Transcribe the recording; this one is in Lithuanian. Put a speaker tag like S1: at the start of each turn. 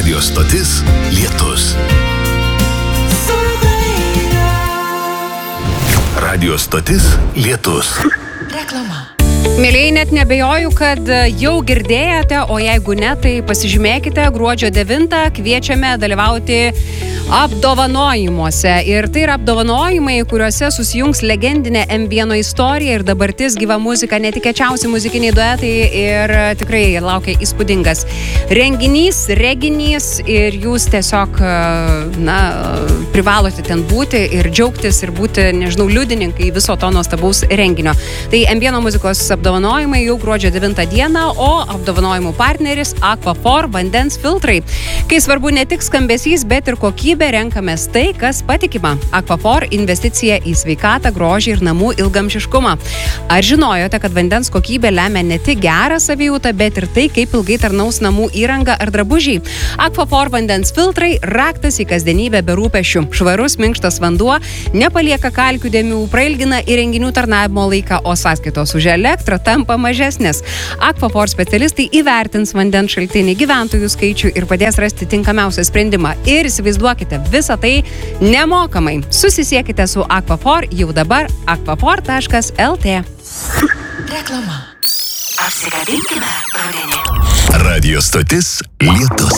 S1: Radio stotis Lietus. Radio stotis Lietus.
S2: Reklama.
S3: Mėlyjei, net nebejoju, kad jau girdėjote, o jeigu ne, tai pasižymėkite, gruodžio 9 kviečiame dalyvauti apdovanojimuose. Ir tai yra apdovanojimai, kuriuose susijungs legendinė M1 istorija ir dabartis, gyva muzika, netikėčiausi muzikiniai duetai ir tikrai laukia įspūdingas reginys ir jūs tiesiog, privalote ten būti ir džiaugtis ir būti, liudininkai viso to nuostabaus renginio. Tai M1 muzikos apdovanojimai jau gruodžio 9 dieną, o apdovanojimų partneris Aquaphor vandens filtrai. Kai svarbu ne tik skambesys, bet ir kokybė, renkamės tai, kas patikima. Aquaphor investicija į sveikatą, grožį ir namų ilgamžiškumą. Ar žinojote, kad vandens kokybė lemia ne tik gerą savijautą, bet ir tai, kaip ilgai tarnaus namų įranga ar drabužiai? Aquaphor vandens filtrai – raktas į kasdienybę be rūpesčių. Švarus, minkštas vanduo nepalieka kalkių dėmių, prailgina įrenginių tarnavimo laiką, o sąskaitos už elektrą tampa mažesnės. Aquaphor specialistai įvertins vandens šaltinį, gyventojų skaičių ir padės rasti tinkamiausią sprendimą. Ir įsivaizduokite, visą tai nemokamai. Susisiekite su Aquaphor jau dabar aquaphor.lt.
S2: Reklama. Apsikabinime rudenį.
S1: Radio stotis Lietus.